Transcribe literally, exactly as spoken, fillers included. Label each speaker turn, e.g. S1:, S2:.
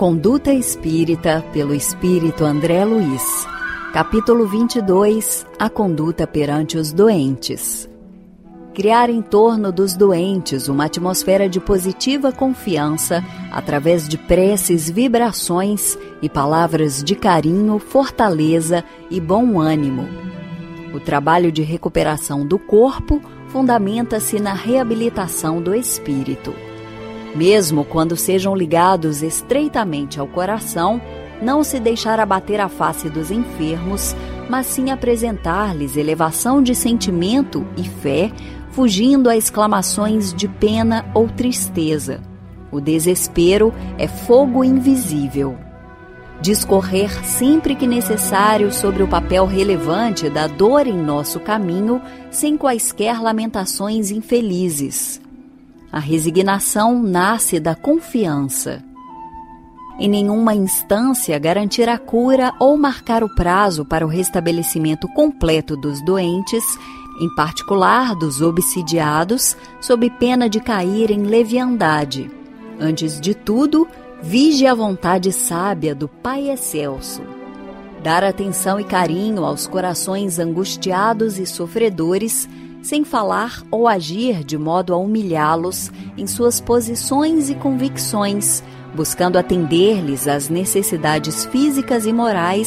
S1: Conduta Espírita, pelo Espírito André Luiz. Capítulo vinte e dois. A conduta perante os doentes. Criar em torno dos doentes uma atmosfera de positiva confiança através de preces, vibrações e palavras de carinho, fortaleza e bom ânimo. O trabalho de recuperação do corpo fundamenta-se na reabilitação do espírito. Mesmo quando sejam ligados estreitamente ao coração, não se deixar abater a face dos enfermos, mas sim apresentar-lhes elevação de sentimento e fé, fugindo a exclamações de pena ou tristeza. O desespero é fogo invisível. Discorrer sempre que necessário sobre o papel relevante da dor em nosso caminho, sem quaisquer lamentações infelizes. A resignação nasce da confiança. Em nenhuma instância garantir a cura ou marcar o prazo para o restabelecimento completo dos doentes, em particular dos obsidiados, sob pena de cair em leviandade. Antes de tudo, vige a vontade sábia do Pai Excelso. Dar atenção e carinho aos corações angustiados e sofredores, sem falar ou agir de modo a humilhá-los em suas posições e convicções, buscando atender-lhes às necessidades físicas e morais